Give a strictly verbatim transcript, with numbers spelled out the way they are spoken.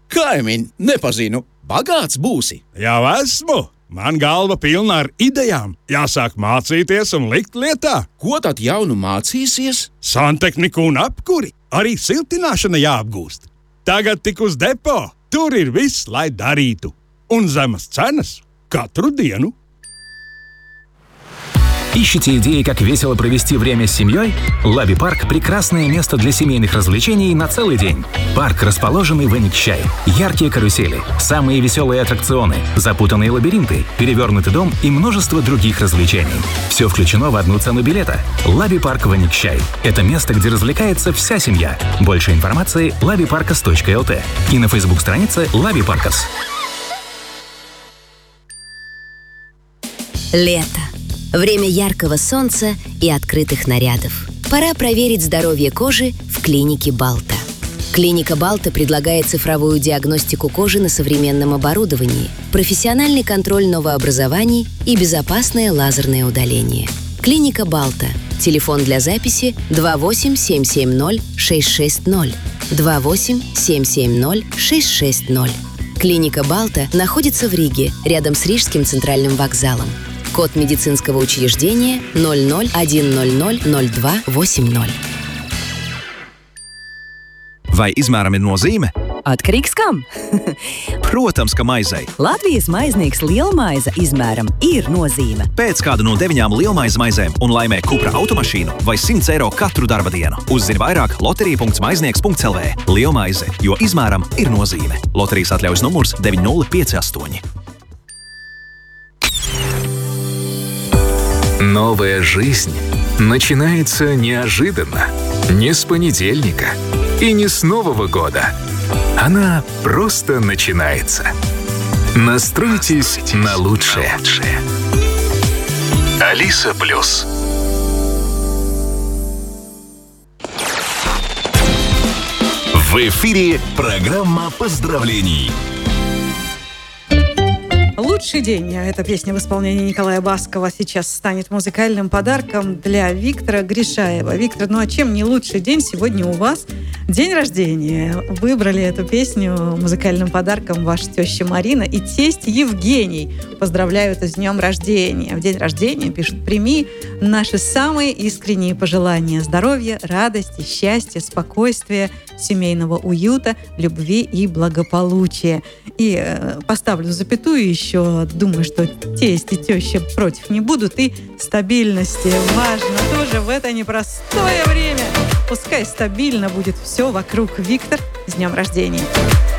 Kaimiņ, nepazinu. Bagāts būsi. Jau esmu. Man galva pilna ar idejām. Jāsāk mācīties un likt lietā. Ko tad jaunu mācīsies? Santehniku un apkuri. Arī siltināšana jāapgūst. Tagad tik uz depo. Tur ir viss, lai darītu. Un zemas cenas katru диenu. Ищите идеи, как весело провести время с семьей? Лаби-парк – прекрасное место для семейных развлечений на целый день. Парк, расположенный в Эникчай. Яркие карусели, самые веселые аттракционы, запутанные лабиринты, перевернутый дом и множество других развлечений. Все включено в одну цену билета. Лаби-парк в Эникчай. Это место, где развлекается вся семья. Больше информации – лабипаркас точка эл ти и на фейсбук-странице Лаби-паркас. Лето. Время яркого солнца и открытых нарядов. Пора проверить здоровье кожи в клинике Балта. Клиника Балта предлагает цифровую диагностику кожи на современном оборудовании, профессиональный контроль новообразований и безопасное лазерное удаление. Клиника Балта. Телефон для записи два восемь семь семь ноль шесть шесть ноль. два восемь семь семь ноль шесть шесть ноль. Клиника Балта находится в Риге, рядом с Рижским центральным вокзалом. Код медицинского учреждения ноль ноль один ноль ноль ноль два восемь ноль. Vai izmēram ir nozīme? Atkarīgs kam? Protams, ka maizei. Latvijas maiznieks Lielmaize izmēram ir nozīme. Pēc kāda no deviņām lielmaizes maizēm un laimē Cupra automašīnu vai simts eiro katru darba dienu. Uzzini vairāk loterija punkts maiznieks punkts el vē. Lielmaize, jo izmēram ir nozīme. Loterijas atļaujas numurs deviņi nulle pieci astoņi. Новая жизнь начинается неожиданно. Не с понедельника и не с Нового года. Она просто начинается. Настройтесь на лучшее. Алиса Плюс. В эфире программа поздравлений. «Лучший день». Эта песня в исполнении Николая Баскова сейчас станет музыкальным подарком для Виктора Гришаева. Виктор, ну а чем не лучший день сегодня у вас? День рождения. Выбрали эту песню музыкальным подарком ваша теща Марина и тесть Евгений. Поздравляют с днем рождения. В день рождения пишут: прими наши самые искренние пожелания здоровья, радости, счастья, спокойствия, семейного уюта, любви и благополучия. И э, поставлю запятую еще, думаю, что тесть и теща против не будут, и стабильности. Важно тоже в это непростое время. Пускай стабильно будет все вокруг. Виктор, с днем рождения!